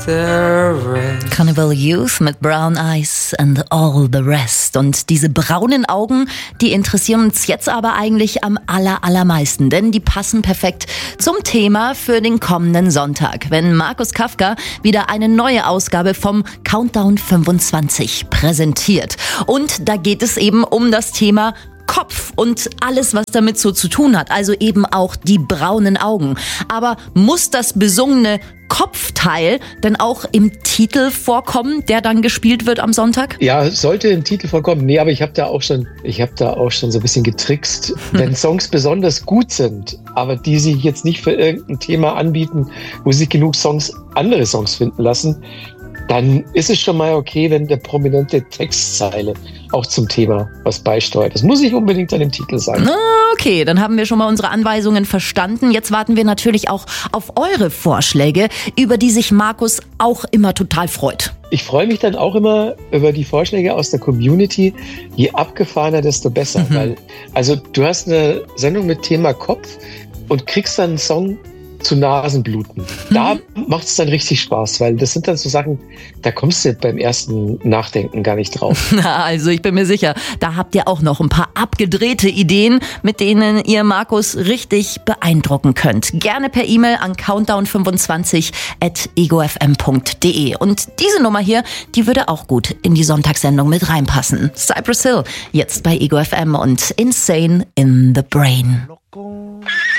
Carnival Youth mit Brown Eyes and All the Rest. Und diese braunen Augen, die interessieren uns jetzt aber eigentlich am allermeisten, denn die passen perfekt zum Thema für den kommenden Sonntag, wenn Markus Kafka wieder eine neue Ausgabe vom Countdown 25 präsentiert. Und da geht es eben um das Thema Kopf und alles, was damit so zu tun hat, also eben auch die braunen Augen. Aber muss das besungene Kopfteil denn auch im Titel vorkommen, der dann gespielt wird am Sonntag? Ja, sollte im Titel vorkommen. Nee, aber ich habe da auch schon so ein bisschen getrickst. Wenn Songs besonders gut sind, aber die sich jetzt nicht für irgendein Thema anbieten, wo sich genug andere Songs finden lassen, dann ist es schon mal okay, wenn der prominente Textzeile auch zum Thema was beisteuert. Das muss nicht unbedingt an dem Titel sein. Okay, dann haben wir schon mal unsere Anweisungen verstanden. Jetzt warten wir natürlich auch auf eure Vorschläge, über die sich Markus auch immer total freut. Ich freue mich dann auch immer über die Vorschläge aus der Community. Je abgefahrener, desto besser. Weil, also du hast eine Sendung mit Thema Kopf und kriegst dann einen Song zu Nasenbluten. Da macht es dann richtig Spaß, weil das sind dann so Sachen, da kommst du beim ersten Nachdenken gar nicht drauf. Na, also ich bin mir sicher, da habt ihr auch noch ein paar abgedrehte Ideen, mit denen ihr Markus richtig beeindrucken könnt. Gerne per E-Mail an countdown25@egofm.de. Und diese Nummer hier, die würde auch gut in die Sonntagssendung mit reinpassen. Cypress Hill, jetzt bei Ego FM und Insane in the Brain.